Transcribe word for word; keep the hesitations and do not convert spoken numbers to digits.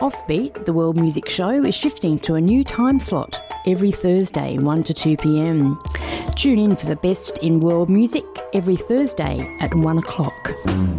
Offbeat, the World Music Show, is shifting to a new time slot every Thursday, one to two p.m. Tune in for the best in world music every Thursday at one o'clock.